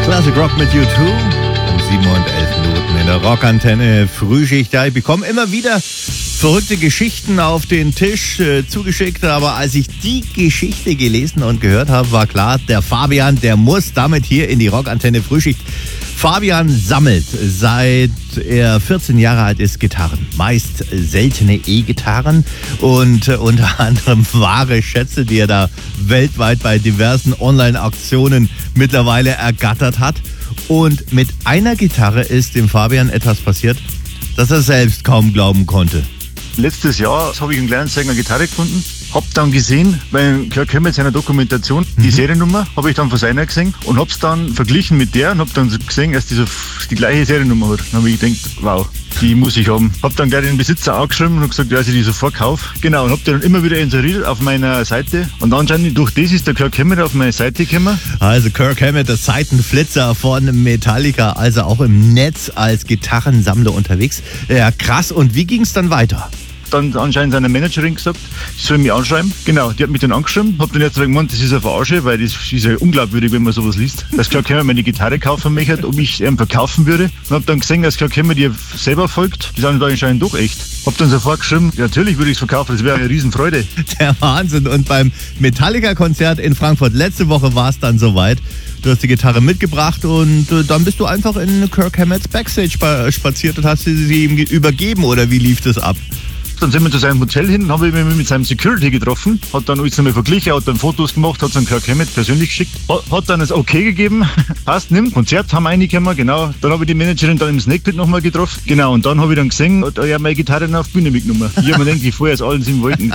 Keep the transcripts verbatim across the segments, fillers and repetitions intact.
Classic Rock mit U zwei um sieben und elf Minuten in der Rockantenne Frühschicht. Ja, ich bekomme immer wieder verrückte Geschichten auf den Tisch äh, zugeschickt, aber als ich die Geschichte gelesen und gehört habe, war klar, der Fabian, der muss damit hier in die Rockantenne Frühschicht. Fabian sammelt, seit er vierzehn Jahre alt ist, Gitarren. Meist seltene E-Gitarren und äh, unter anderem wahre Schätze, die er da weltweit bei diversen Online-Auktionen mittlerweile ergattert hat. Und mit einer Gitarre ist dem Fabian etwas passiert, das er selbst kaum glauben konnte. Letztes Jahr habe ich einen kleinen Sänger Gitarre gefunden. Hab dann gesehen, bei Kirk Hammett seiner Dokumentation, die mhm. Seriennummer habe ich dann von seiner gesehen und hab's dann verglichen mit der und hab dann gesehen, dass die so die gleiche Seriennummer hat. Dann habe ich gedacht, wow, die muss ich haben. Hab dann gleich den Besitzer angeschrieben und gesagt, dass ich die sofort kaufe. Genau, und hab die dann immer wieder inseriert auf meiner Seite. Und anscheinend durch das ist der Kirk Hammett auf meine Seite gekommen. Also Kirk Hammett, der Seitenflitzer von Metallica, also auch im Netz als Gitarrensammler unterwegs. Ja, krass. Und wie ging's dann weiter? Dann anscheinend seiner Managerin gesagt, sie soll mich anschreiben. Genau, die hat mich dann angeschrieben. Hab dann jetzt gemeint, das ist eine Verarsche, weil das ist ja unglaubwürdig, wenn man sowas liest. Dass Kirk Hammett meine Gitarre kaufen möchte, ob ich ihm verkaufen würde. Und hab dann gesehen, dass Kirk Hammett ihr selber folgt. Die sind anscheinend doch echt. Hab dann sofort geschrieben, ja, natürlich würde ich es verkaufen, das wäre eine Riesenfreude. Der Wahnsinn. Und beim Metallica-Konzert in Frankfurt letzte Woche war es dann soweit. Du hast die Gitarre mitgebracht und äh, dann bist du einfach in Kirk Hammetts Backstage spaziert und hast sie, sie ihm übergeben, oder wie lief das ab? Dann sind wir zu seinem Hotel hin, habe ich mich mit seinem Security getroffen, hat dann alles nochmal verglichen, hat dann Fotos gemacht, hat es an Kirk Hammett persönlich geschickt, hat, hat dann das Okay gegeben, passt, nimm, Konzert haben wir reingekommen, genau. Dann habe ich die Managerin dann im Snake Pit nochmal getroffen, genau, und dann habe ich dann gesehen, hat er ja meine Gitarre noch auf die Bühne mitgenommen. Ich habe mir gedacht, ich fahre jetzt alles im Wollten.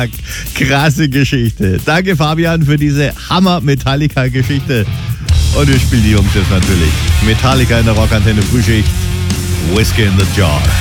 Krasse Geschichte. Danke Fabian für diese Hammer-Metallica-Geschichte. Und wir spielen die Jungs jetzt natürlich. Metallica in der Rockantenne Frühschicht, Whiskey in the Jar.